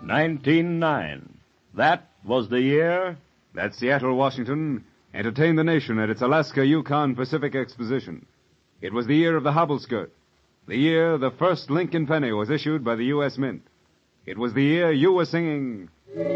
1909. That was the year that Seattle, Washington, entertained the nation at its Alaska Yukon Pacific Exposition. It was the year of the hobble skirt, the year the first Lincoln penny was issued by the U.S. Mint. It was the year you were singing,